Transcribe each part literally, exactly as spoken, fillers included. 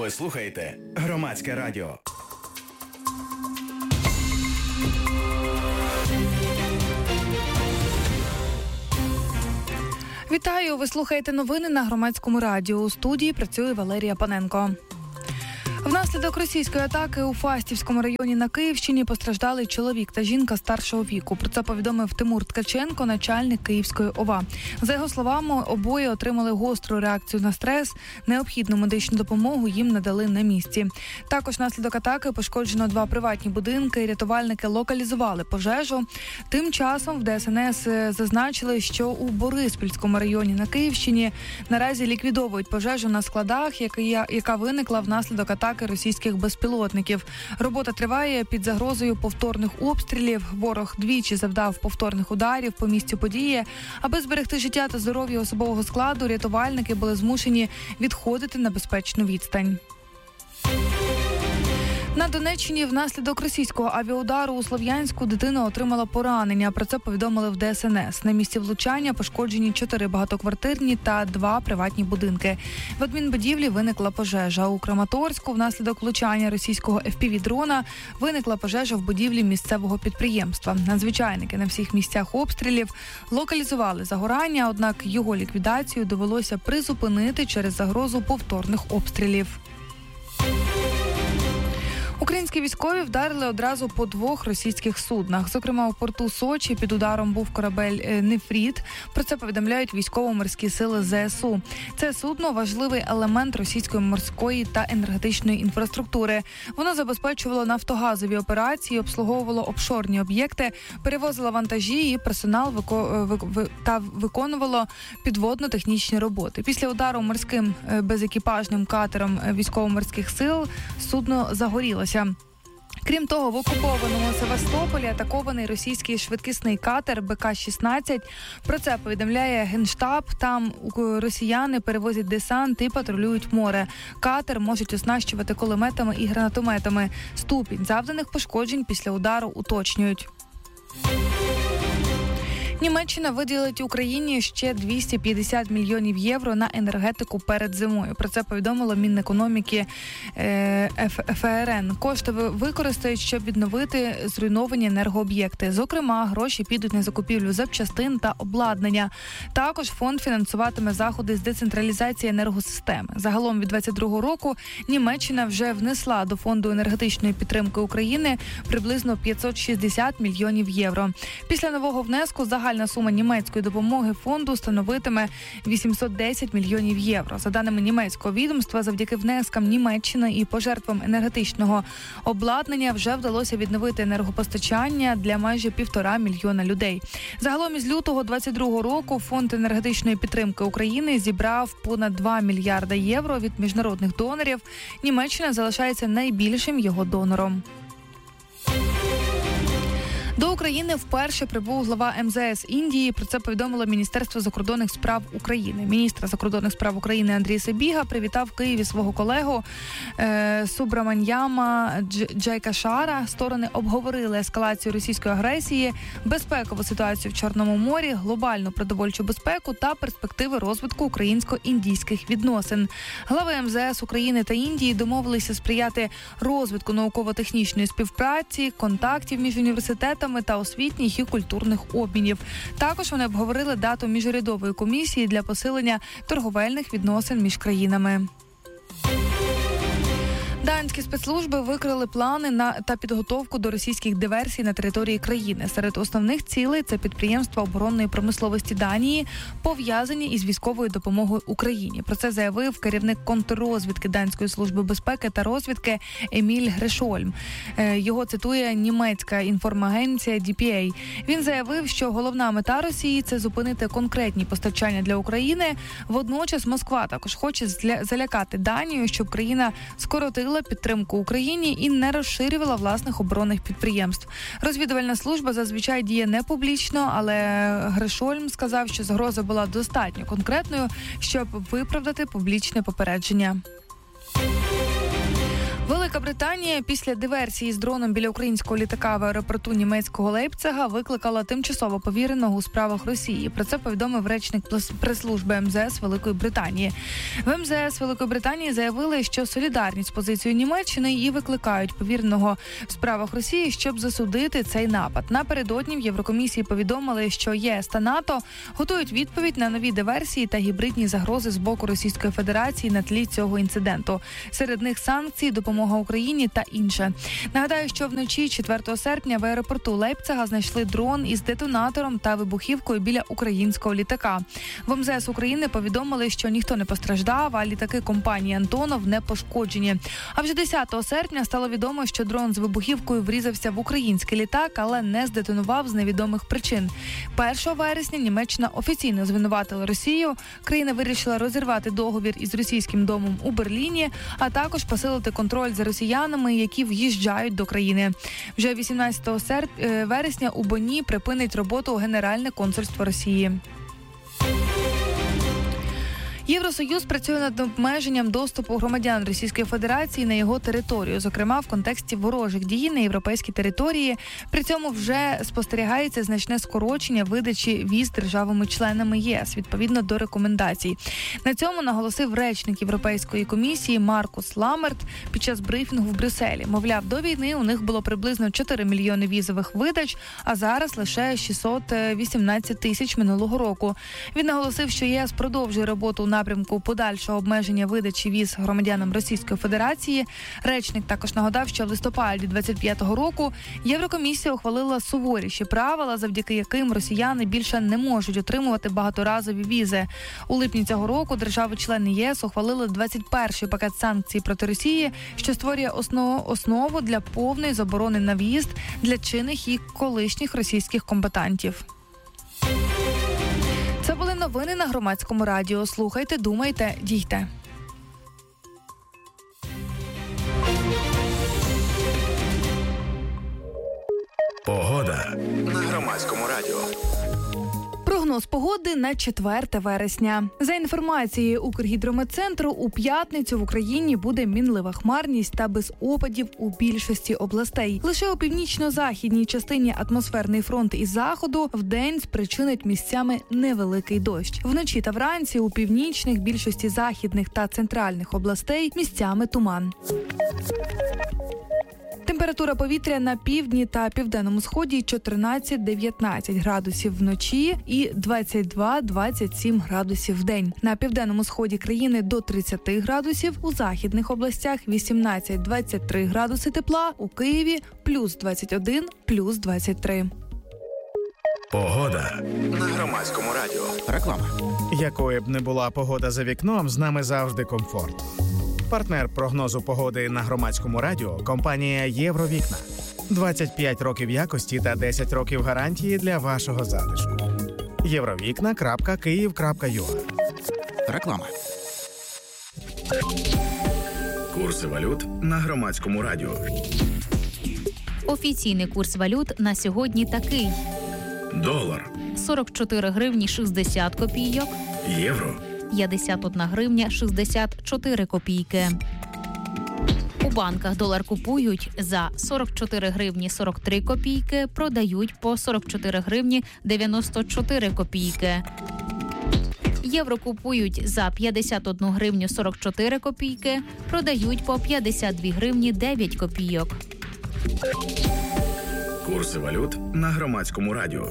Ви слухаєте Громадське радіо. Вітаю! Ви слухаєте новини на Громадському радіо. У студії працює Валерія Паненко. Внаслідок російської атаки у Фастівському районі на Київщині постраждали чоловік та жінка старшого віку. Про це повідомив Тимур Ткаченко, начальник Київської ОВА. За його словами, обоє отримали гостру реакцію на стрес. Необхідну медичну допомогу їм надали на місці. Також внаслідок атаки пошкоджено два приватні будинки. Рятувальники локалізували пожежу. Тим часом в Де Ес Ен Ес зазначили, що у Бориспільському районі на Київщині наразі ліквідовують пожежу на складах, яка виникла внаслідок атаки російських безпілотників. Робота триває під загрозою повторних обстрілів. Ворог двічі завдав повторних ударів по місцю події. Аби зберегти життя та здоров'я особового складу, рятувальники були змушені відходити на безпечну відстань. На Донеччині внаслідок російського авіаудару у Слов'янську дитина отримала поранення. Про це повідомили в Де Ес Ен Ес. На місці влучання пошкоджені чотири багатоквартирні та два приватні будинки. В адмінбудівлі виникла пожежа. У Краматорську внаслідок влучання російського еф пі ві-дрона виникла пожежа в будівлі місцевого підприємства. Надзвичайники на всіх місцях обстрілів локалізували загорання, однак його ліквідацію довелося призупинити через загрозу повторних обстрілів. Українські військові вдарили одразу по двох російських суднах. Зокрема, у порту Сочі під ударом був корабель «Нефріт». Про це повідомляють військово-морські сили Зе Ес У. Це судно – важливий елемент російської морської та енергетичної інфраструктури. Воно забезпечувало нафтогазові операції, обслуговувало офшорні об'єкти, перевозило вантажі і персонал вико... та виконувало підводно-технічні роботи. Після удару морським безекіпажним катером військово-морських сил судно загорілося. Крім того, в окупованому Севастополі атакований російський швидкісний катер Бе Ка шістнадцять. Про це повідомляє Генштаб. Там росіяни перевозять десант і патрулюють море. Катер можуть оснащувати кулеметами і гранатометами. Ступінь завданих пошкоджень після удару уточнюють. Німеччина виділить Україні ще двісті п'ятдесят мільйонів євро на енергетику перед зимою. Про це повідомило Мінекономіки Еф Ер Ен. Кошти використають, щоб відновити зруйновані енергооб'єкти. Зокрема, гроші підуть на закупівлю запчастин та обладнання. Також фонд фінансуватиме заходи з децентралізації енергосистеми. Загалом від двадцять другого року Німеччина вже внесла до фонду енергетичної підтримки України приблизно п'ятсот шістдесят мільйонів євро. Після нового внеску загальна Загальна сума німецької допомоги фонду становитиме вісімсот десять мільйонів євро. За даними німецького відомства, завдяки внескам Німеччини і пожертвам енергетичного обладнання вже вдалося відновити енергопостачання для майже півтора мільйона людей. Загалом із лютого двадцять другого року фонд енергетичної підтримки України зібрав понад два мільярда євро від міжнародних донорів. Німеччина залишається найбільшим його донором. До України вперше прибув глава Ем Зе Ес Індії. Про це повідомило Міністерство закордонних справ України. Міністр закордонних справ України Андрій Сибіга привітав в Києві свого колегу е, Субраманьяма Джайкашара. Сторони обговорили ескалацію російської агресії, безпекову ситуацію в Чорному морі, глобальну продовольчу безпеку та перспективи розвитку українсько-індійських відносин. Глави Ем Зе Ес України та Індії домовилися сприяти розвитку науково-технічної співпраці, контактів між університетами та освітніх і культурних обмінів. Також вони обговорили дату міжурядової комісії для посилення торговельних відносин між країнами. Данські спецслужби викрили плани на та підготовку до російських диверсій на території країни. Серед основних цілей – це підприємства оборонної промисловості Данії, пов'язані із військовою допомогою Україні. Про це заявив керівник контррозвідки Данської служби безпеки та розвідки Еміль Грешольм. Його цитує німецька інформагенція Ді Пі Ей. Він заявив, що головна мета Росії – це зупинити конкретні постачання для України. Водночас Москва також хоче залякати Данію, щоб країна скоротила підтримку Україні і не розширювала власних оборонних підприємств. Розвідувальна служба зазвичай діє не публічно, але Грешольм сказав, що загроза була достатньо конкретною, щоб виправдати публічне попередження. Велика Велика Британія після диверсії з дроном біля українського літака в аеропорту німецького Лейпцига викликала тимчасово повіреного у справах Росії. Про це повідомив речник прес-служби ем зе ес Великої Британії. В ем зе ес Великої Британії заявили, що солідарність з позицією Німеччини і викликають повіреного в справах Росії, щоб засудити цей напад. Напередодні в Єврокомісії повідомили, що ЄС та НАТО готують відповідь на нові диверсії та гібридні загрози з боку Російської Федерації на тлі цього інциденту. Серед них санкції, допомога Україні та інше. Нагадаю, що вночі четвертого серпня в аеропорту Лейпцига знайшли дрон із детонатором та вибухівкою біля українського літака. В ем зе ес України повідомили, що ніхто не постраждав, а літаки компанії «Антонов» не пошкоджені. А вже десятого серпня стало відомо, що дрон з вибухівкою врізався в український літак, але не здетонував з невідомих причин. першого вересня Німеччина офіційно звинуватила Росію. Країна вирішила розірвати договір із російським домом у Берліні, а також посилити контроль за росіянами, які в'їжджають до країни. Вже вісімнадцятого вересня у Бонні припинить роботу Генеральне консульство Росії. Євросоюз працює над обмеженням доступу громадян Російської Федерації на його територію, зокрема в контексті ворожих дій на європейській території. При цьому вже спостерігається значне скорочення видачі віз державами-членами ЄС, відповідно до рекомендацій. На цьому наголосив речник Європейської комісії Маркус Ламерт під час брифінгу в Брюсселі. Мовляв, до війни у них було приблизно чотири мільйони візових видач, а зараз лише шістсот вісімнадцять тисяч минулого року. Він наголосив, що ЄС продовжує роботу у напрямку подальшого обмеження видачі віз громадянам Російської Федерації. Речник також нагадав, що в листопаді двадцять п'ятого року Єврокомісія ухвалила суворіші правила, завдяки яким росіяни більше не можуть отримувати багаторазові візи. У липні цього року держави-члени ЄС ухвалили двадцять перший пакет санкцій проти Росії, що створює основу, основу для повної заборони на в'їзд для чинних і колишніх російських комбатантів. Це були новини на Громадському радіо. Слухайте, думайте, дійте. Погода на Громадському радіо. Прогноз погоди на четверте вересня. За інформацією Укргідрометцентру, у п'ятницю в Україні буде мінлива хмарність та без опадів у більшості областей. Лише у північно-західній частині атмосферний фронт із заходу вдень спричинить місцями невеликий дощ. Вночі та вранці у північних, більшості західних та центральних областей місцями туман. Температура повітря на півдні та південному сході чотирнадцять-дев'ятнадцять градусів вночі і двадцять два - двадцять сім градусів вдень. На південному сході країни до тридцять градусів, у західних областях вісімнадцять - двадцять три градуси тепла, у Києві плюс двадцять один, плюс двадцять три. Погода на Громадському радіо. Реклама. Якою б не була погода за вікном, з нами завжди комфорт. Партнер прогнозу погоди на Громадському радіо – компанія «Євровікна». двадцять п'ять років якості та десять років гарантії для вашого затишку. євровікна крапка київ крапка ю а. Реклама. Курси валют на Громадському радіо. Офіційний курс валют на сьогодні такий. Долар сорок чотири гривні шістдесят копійок. Євро п'ятдесят одна гривня шістдесят чотири копійки. У банках долар купують за сорок чотири гривні сорок три копійки, продають по сорок чотири гривні дев'яносто чотири копійки. Євро купують за п'ятдесят одну гривню сорок чотири копійки, продають по п'ятдесят дві гривні дев'ять копійок. Курси валют на Громадському радіо.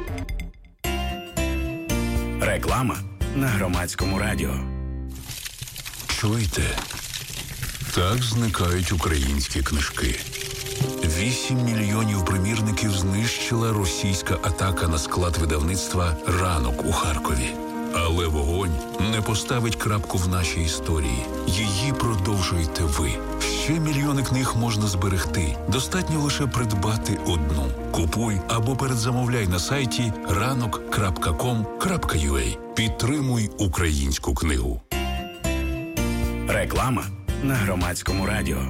Реклама на Громадському радіо. Чуєте? Так зникають українські книжки. Вісім мільйонів примірників знищила російська атака на склад видавництва «Ранок» у Харкові. Але вогонь не поставить крапку в нашій історії. Її продовжуєте ви. Ще мільйони книг можна зберегти. Достатньо лише придбати одну. Купуй або передзамовляй на сайті ранок крапка ком крапка ю а. Підтримуй українську книгу. Реклама на Громадському радіо.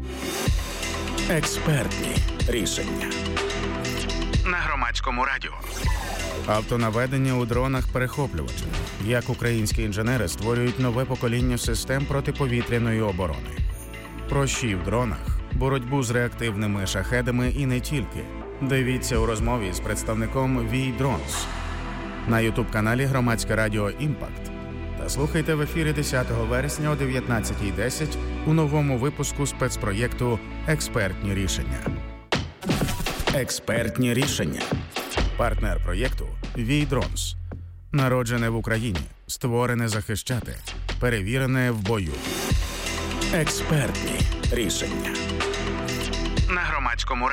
Експертні рішення на Громадському радіо. Автонаведення у дронах-перехоплювачах. Як українські інженери створюють нове покоління систем протиповітряної оборони. Про щі в дронах, боротьбу з реактивними шахедами і не тільки. Дивіться у розмові з представником ві Drones на ютуб-каналі Громадське радіо «Імпакт». Та слухайте в ефірі десятого вересня о дев'ятнадцятій десять у новому випуску спецпроєкту «Експертні рішення». Експертні рішення. Партнер проєкту ві Drones. Народжене в Україні, створене захищати, перевірене в бою. Експертні рішення. На Громадському радіо.